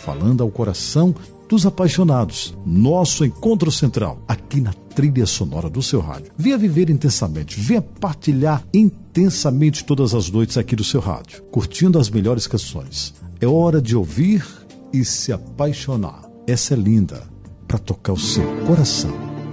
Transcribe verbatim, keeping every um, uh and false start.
falando ao coração dos apaixonados. Nosso encontro central, aqui na trilha sonora do seu rádio. Venha viver intensamente, venha partilhar intensamente todas as noites aqui do seu rádio, curtindo as melhores canções. É hora de ouvir e se apaixonar. Essa é linda, para tocar o seu coração.